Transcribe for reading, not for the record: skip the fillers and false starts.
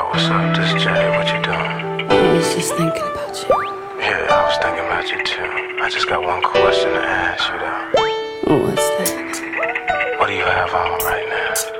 What's up? This is Jay. What you doing? I was just thinking about you. Yeah, I was thinking about you too. I just got one question to ask you though. What's that? What do you have on right now?